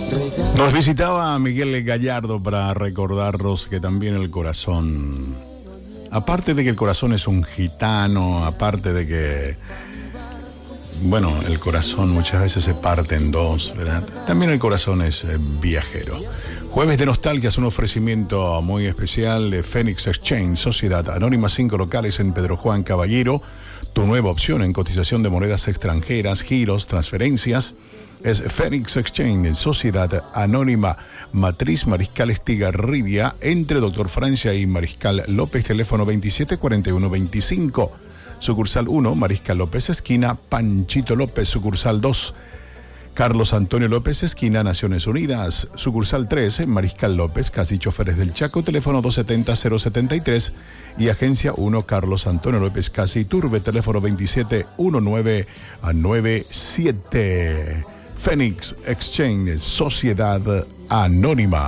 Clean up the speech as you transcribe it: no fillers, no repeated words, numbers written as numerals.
Nos visitaba Miguel Gallardo para recordarnos que también el corazón, aparte de que el corazón es un gitano, aparte de que, bueno, el corazón muchas veces se parte en dos, ¿verdad? También el corazón es viajero. Jueves de Nostalgia es un ofrecimiento muy especial de Phoenix Exchange, Sociedad Anónima, 5 locales en Pedro Juan Caballero. Tu nueva opción en cotización de monedas extranjeras, giros, transferencias. Es Phoenix Exchange, Sociedad Anónima, Matriz Mariscal Estigarribia, entre Doctor Francia y Mariscal López, teléfono 274125. Sucursal 1, Mariscal López, esquina Panchito López. Sucursal 2, Carlos Antonio López, esquina Naciones Unidas. Sucursal 3, Mariscal López, casi Choferes del Chaco, teléfono 270-073. Y Agencia 1, Carlos Antonio López, casi Turbe, teléfono 271997. Phoenix Exchange, Sociedad Anónima.